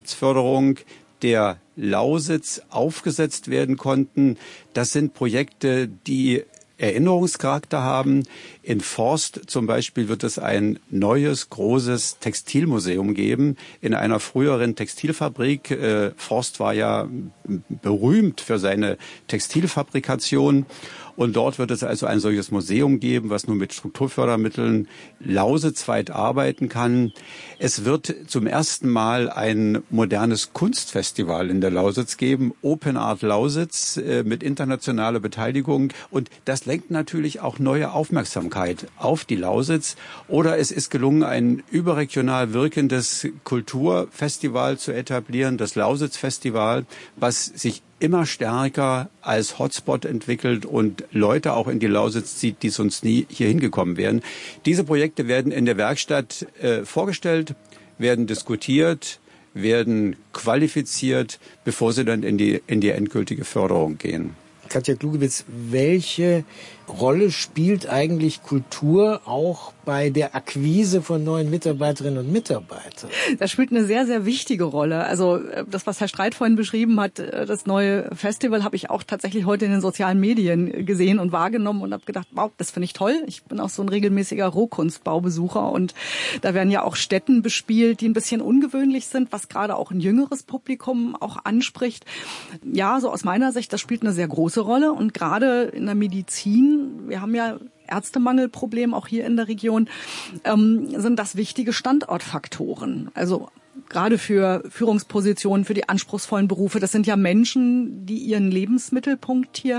Förderung der Lausitz aufgesetzt werden konnten. Das sind Projekte, die Erinnerungscharakter haben. In Forst zum Beispiel wird es ein neues, großes Textilmuseum geben in einer früheren Textilfabrik. Forst war ja berühmt für seine Textilfabrikation. Und dort wird es also ein solches Museum geben, was nur mit Strukturfördermitteln lausitzweit arbeiten kann. Es wird zum ersten Mal ein modernes Kunstfestival in der Lausitz geben, Open Art Lausitz, mit internationaler Beteiligung. Und das lenkt natürlich auch neue Aufmerksamkeit auf die Lausitz. Oder es ist gelungen, ein überregional wirkendes Kulturfestival zu etablieren, das Lausitz-Festival, was sich immer stärker als Hotspot entwickelt und Leute auch in die Lausitz zieht, die sonst nie hier hingekommen wären. Diese Projekte werden in der Werkstatt vorgestellt, werden diskutiert, werden qualifiziert, bevor sie dann in die endgültige Förderung gehen. Katja Glugewitz, welche Rolle spielt eigentlich Kultur auch bei der Akquise von neuen Mitarbeiterinnen und Mitarbeitern? Das spielt eine sehr, sehr wichtige Rolle. Also das, was Herr Streit vorhin beschrieben hat, das neue Festival, habe ich auch tatsächlich heute in den sozialen Medien gesehen und wahrgenommen und habe gedacht, wow, das finde ich toll. Ich bin auch so ein regelmäßiger Rohkunstbaubesucher und da werden ja auch Stätten bespielt, die ein bisschen ungewöhnlich sind, was gerade auch ein jüngeres Publikum auch anspricht. Ja, so aus meiner Sicht, das spielt eine sehr große Rolle und gerade in der Medizin, wir haben ja Ärztemangelproblem auch hier in der Region, sind das wichtige Standortfaktoren. Also gerade für Führungspositionen, für die anspruchsvollen Berufe. Das sind ja Menschen, die ihren Lebensmittelpunkt hier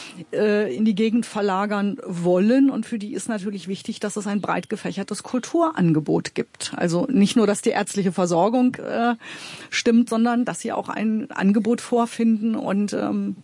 in die Gegend verlagern wollen. Und für die ist natürlich wichtig, dass es ein breit gefächertes Kulturangebot gibt. Also nicht nur, dass die ärztliche Versorgung stimmt, sondern dass sie auch ein Angebot vorfinden und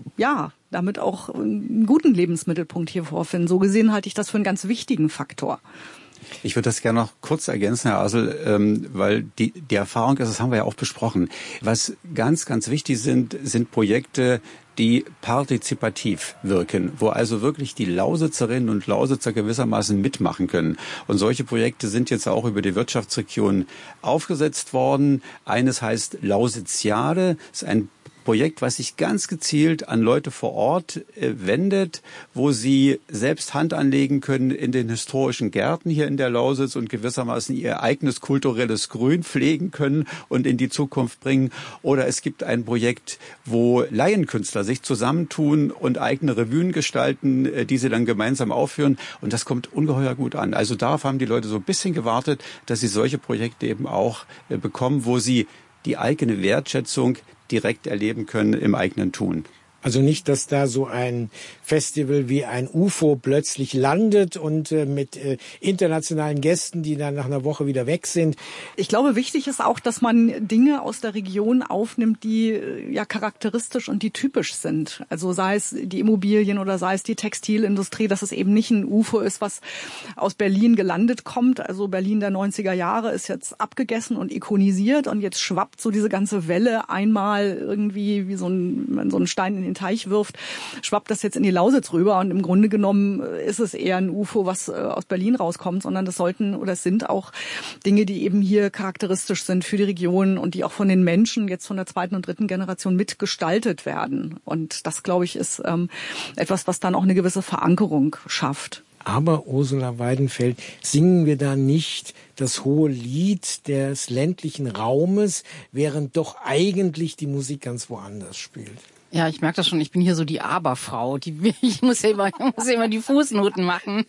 damit auch einen guten Lebensmittelpunkt hier vorfinden. So gesehen halte ich das für einen ganz wichtigen Faktor. Ich würde das gerne noch kurz ergänzen, Herr Asel, weil die Erfahrung ist, das haben wir ja auch besprochen. Was ganz, ganz wichtig sind Projekte, die partizipativ wirken, wo also wirklich die Lausitzerinnen und Lausitzer gewissermaßen mitmachen können. Und solche Projekte sind jetzt auch über die Wirtschaftsregion aufgesetzt worden. Eines heißt Lausitziade, ist ein Projekt, was sich ganz gezielt an Leute vor Ort wendet, wo sie selbst Hand anlegen können in den historischen Gärten hier in der Lausitz und gewissermaßen ihr eigenes kulturelles Grün pflegen können und in die Zukunft bringen. Oder es gibt ein Projekt, wo Laienkünstler sich zusammentun und eigene Revuen gestalten, die sie dann gemeinsam aufführen. Und das kommt ungeheuer gut an. Also darauf haben die Leute so ein bisschen gewartet, dass sie solche Projekte eben auch bekommen, wo sie die eigene Wertschätzung direkt erleben können im eigenen Tun. Also nicht, dass da so ein Festival wie ein UFO plötzlich landet und mit internationalen Gästen, die dann nach einer Woche wieder weg sind. Ich glaube, wichtig ist auch, dass man Dinge aus der Region aufnimmt, die ja charakteristisch und die typisch sind. Also sei es die Immobilien oder sei es die Textilindustrie, dass es eben nicht ein UFO ist, was aus Berlin gelandet kommt. Also Berlin der 90er Jahre ist jetzt abgegessen und ikonisiert und jetzt schwappt so diese ganze Welle einmal irgendwie wie so ein Stein in den Teich wirft, schwappt das jetzt in die Lausitz rüber und im Grunde genommen ist es eher ein UFO, was aus Berlin rauskommt, sondern das sind auch Dinge, die eben hier charakteristisch sind für die Region und die auch von den Menschen jetzt von der zweiten und dritten Generation mitgestaltet werden. Und das, glaube ich, ist etwas, was dann auch eine gewisse Verankerung schafft. Aber, Ursula Weidenfeld, singen wir da nicht das hohe Lied des ländlichen Raumes, während doch eigentlich die Musik ganz woanders spielt? Ja, ich merke das schon. Ich bin hier so die Aberfrau. Ich muss ja immer die Fußnoten machen.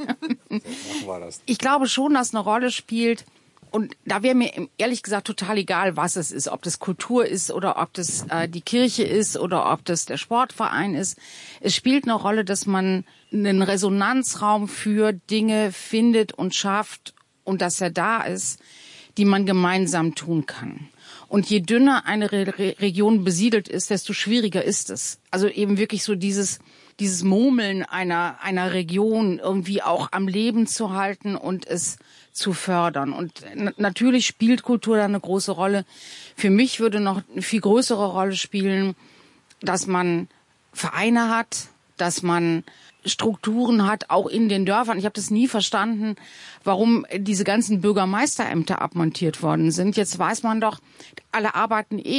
Ich glaube schon, dass eine Rolle spielt. Und da wäre mir ehrlich gesagt total egal, was es ist. Ob das Kultur ist oder ob das die Kirche ist oder ob das der Sportverein ist. Es spielt eine Rolle, dass man einen Resonanzraum für Dinge findet und schafft und dass er da ist, die man gemeinsam tun kann. Und je dünner eine Region besiedelt ist, desto schwieriger ist es. Also eben wirklich so dieses Murmeln einer Region irgendwie auch am Leben zu halten und es zu fördern. Und natürlich spielt Kultur da eine große Rolle. Für mich würde noch eine viel größere Rolle spielen, dass man Vereine hat, dass man Strukturen hat, auch in den Dörfern. Ich habe das nie verstanden, warum diese ganzen Bürgermeisterämter abmontiert worden sind. Jetzt weiß man doch, alle arbeiten